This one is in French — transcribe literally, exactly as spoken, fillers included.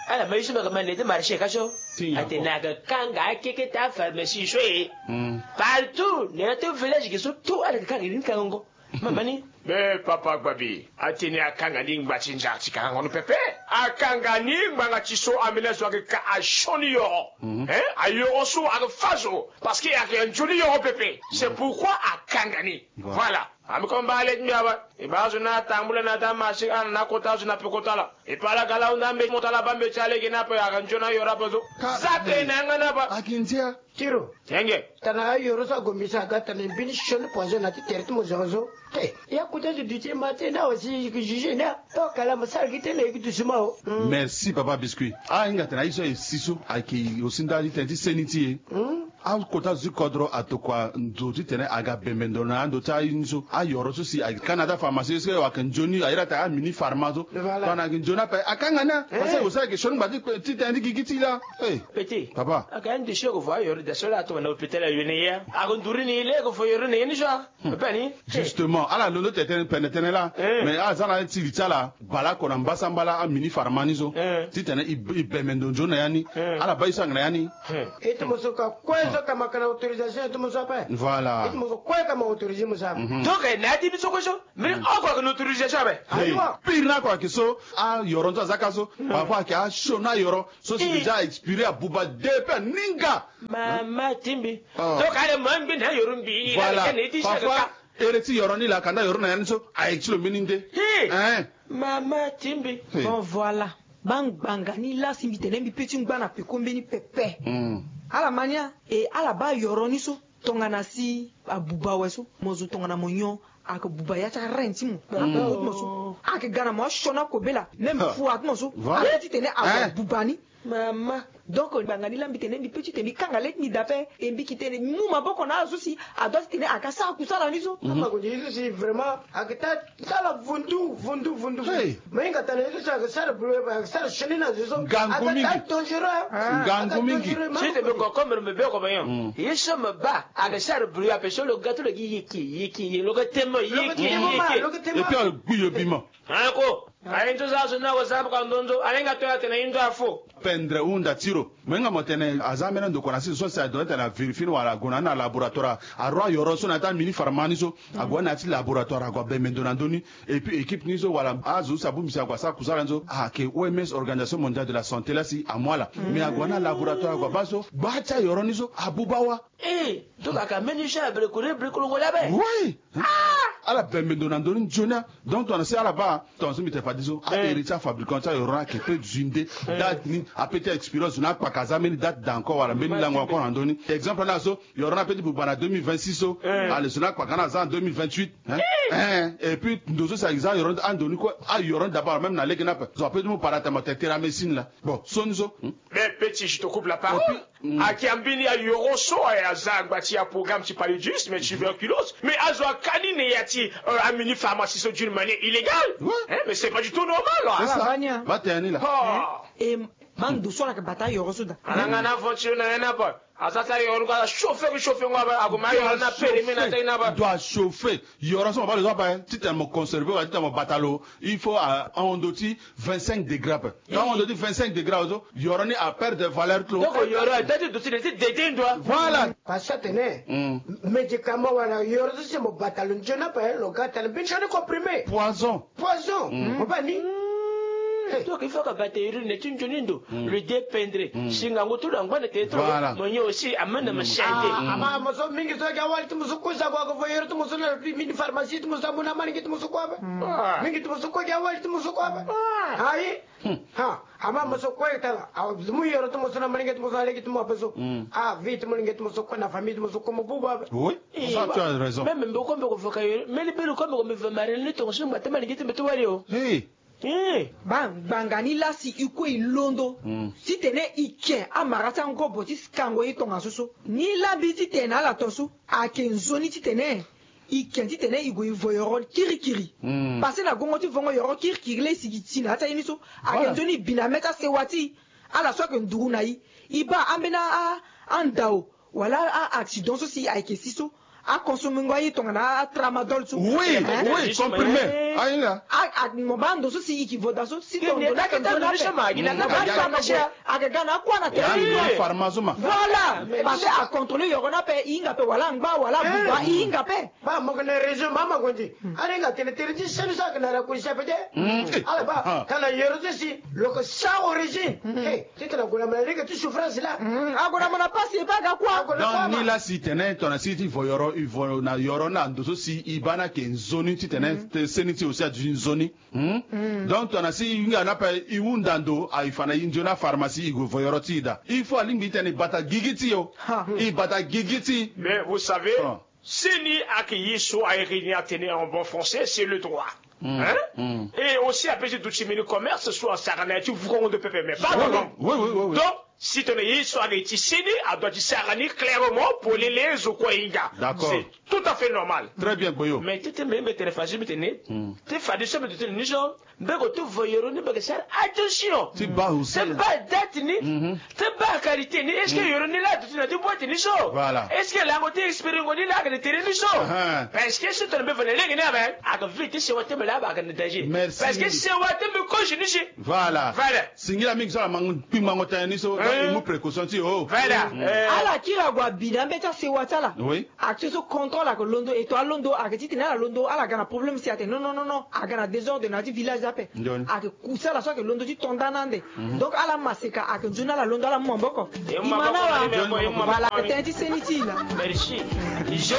ala mai shi maka manne da marshe kasho ate naga kanga keke ta pharmacie shoye partout ne to village ki so to ala kanga din kango mamani be papa babi ate ne akanga din bachinja chika ngono pepe akanga ni nganga chiso amela so ka ashoni yo hein ayo so aga faso parce que ak un joli yo pepe c'est pourquoi akanga ni voilà amikomba le nyaba ibazo na tambula na damashi an na kota na pekota la ipala kala undambe motala bambe chale gina pa akanjona yora bozo zate na ngana ba akintia tiro tenge tana yoro sa gombisa gata ne bin shon poison na ti tertu mo zozo eh ya kuta de dite mate na aussi que juger na to kala masal gite le gitu sumao merci papa biscuit ah inga tana iso siso aki osindali tenti seniti a kota zu kodro atokwa ndoti tene aga bemendona ndo ta inso a yoro so si a Canada pharmacie se wa kan joni a ira ta mini pharmazo kana kin jona pa akanga na parce que ça que shon badi ti tandi gigiti la eh petit papa aka ndi shego fo yoro da sola to na hôpital yone ya agonduri ni le ko fo yoro ne ni ja bani justement ala lolo tete penetene la mais a zana ti litala bala ko na mbasambala a mini pharmanizo ti tene i bemendo jona yani ala baisa ngana yani et mo so ka ko kama kana autorisation to musa pa voilà it mo ko kama autorisation musa donc na di biso ko so mais o ko kana autorisation ba aywa pirna ko kiso a yoro nza zakaso parfois ki a shona yoro so si déjà expiré a buba depe ninga mama timbi donc ale mambi na yoro mbi voilà parfois ereti yoro ni la kanda yoro na yanso a exilo mininde hein mama timbi bon voilà bang bangani la simbitene mbi petit ngana pe kombeni pepe ala mania e ala ba yoroni so tongana si abuba weso mozo tongana monyo aka buba ya ta renti mo mo so aka gana mo shona ko bela même fois mo so ala ti tene abubani mama donc bangani la mbitene mbi petit tembi kanga let mi dape e mbi kitene mu maboko na azusi adosi tene aka sa ku sala nizo ama ko jisu si vraiment aka ta sala vundu vundu vundu mais ngata na jisu aka sala bro ba sala shenina jisu gangumi aka dangereux gangumi si te ko comme me be ko bayon yesha me ba aka sala bro ape so le gâteau le yiki yiki le temo yiki yiki et puis le guyo bima hein ko ayi to za na wa sabu kan donzo alenga to atena indo afo pendre unda tiro menga motene azamena ndo kona si so sa do tena vérifier wala gona na laboratoire a roi yoro so na ta mini pharmaniso agona ti laboratoire ko be mendona ndoni et puis équipe nizo wala azu sabu misa kwa sa kuzala nzo ah ke O M S organisation mondiale de la santé là si amwala mais agona laboratoire ko baso bacha yoro nizo abubawa eh donc aka menisha bre ko bre ko wala be oui ah ala be mendona ndoni jona donc on sait ala ba ton so mi te fadiso a héritier fabricant ça yoro qui peut zinde date ni a peut-être expérience na kwa kazameni date d'encore wala mbeni lango encore andoni exemple là so yoro peut-être pour bana deux mille vingt-six so allez sona kwa kana za deux mille vingt-huit hein et puis ndozo ça exemple yoro andoni ko a yoro d'abord même na legena so peut nous paratamotecteur médecine là bon sonzo mais petit je te coupe la parole a kiambini ya yoro so ya zangba ti ya programme ti paludisme mais tuberculose mais azo kanine ya ti a mini pharmacie so d'une manière illégale hein mais c'est pas du tout normal là va tenir là et man do so la ka bata yoro so da ananga na voiture na na ba asasa yoro ka chauffer chauffer ngwa aguma yoro na permis na taina ba doit chauffer yoro so ba le ba ti tellement conserver wa ti tellement batalo il faut à ondoti vingt-cinq degrés quand on dit vingt-cinq degrés so yoro ni a perdre de valeur trop donc yoro a tête de tout c'est déteint toi voilà parce que tene médicament wala yoro so mo batalo njona pa lo gata bin chane comprimé poison poison mo ba ni donc il faut que batterie ne tune jonindo le dépendre singa ngoto ngwa ne tetro monyo aussi amana mashande ama maso mingi so ga walti musu ko sa ko voyero to musu na mini pharmacie to musu amuna mani to musu ko ba mingi to musu ko ga walti musu ko ba hai ha ama maso ko eta mu yero to musu na mani to musu ale to musu ah vite mu ngi to musu ko na famille to musu ko mu buba oui ça tu as raison même mbe ko mbe ko foka yero mais le belo ko mbe ko me va mariner to musu mba tamani ngiti mbe to wario hey Eh, bang bangani la si iko ilondo. Si tene ike amarata ngo boti skango itonga susu. Ni la biti tena la tosu. Akenzoni ti tene. Ike ti tene igo ivoyoro kiri kiri. Parce na gongo ti vongo yoro kiri kiri le sigiti na ata iniso. Akenzoni binameta sewati. Ala so ke nduru na yi. Iba ambena a andao. Wala a accident so si aike siso. a consommer ngoi tongana tramadol su oui oui comprimé aïla a a mobando so si ki voda so si ton do la ka ta no shama ina na ba pharmacia aga gana kwa na te pharmacie ma voilà parce à contrôler yorona pe inga pe wala ngba wala buba inga pe ba mo kana réseau mama gondi arenga tele tele ti senu sa kana la ko sapete ala ba kana yero si lo ko sa origine eh tu te la gola malade que tu souffrance là agora mana passe pas ga kwa donc ni la si tene tona si ti voyoro ivo na yoro na ndo si ibana ke nzoni ti tene seniti aussi a d'une zone donc tona si nga na pa iwundando a ifana injona pharmacie igo voyoro ti da il faut alimbi tene bata gigiti yo i bata gigiti. Mais vous savez si ni accueilli soit aérien à tenir en bon français c'est le droit. Mmh, hein? Mmh. Et aussi à petit du chimie commerce soit sarana tu vous de P P M. Pardon. Oui oui oui. Donc si tu n'es soit des tissini à doit dire sarani clairement pour les les au quoi inga. D'accord. C'est tout à fait normal. Très bien Boyo. Mais tu te mets mais tu fais mais tu tu fais des choses mais tu te nijo bego tu voyons ni bego faire attention. C'est pas aussi. C'est pas date ni. C'est pas qualité ni est-ce que yoro ni là tu n'as dit boîte ni so. Voilà. Est-ce que la côté expérience ni là que tu ni so. Parce que si tu ne peux venir là ni avec à vite c'est what me là ba que danger. Parce que c'est what me coche ni chez. Voilà. Voilà. Singira mix ça mang ping mango tani so une précaution ti oh. Voilà. Ala kira gwa bida mbeta c'est what là. Oui. Acte so contrôle la londo et toi londo a que tu na londo ala gana problème si ate non non non non a gana désordre na ti village ape. A que kusa la so que londo ti tondanande. Donc ala maseka a que jona la londo ala mboko. Imana wa. Voilà que t'es seniti là. Merci.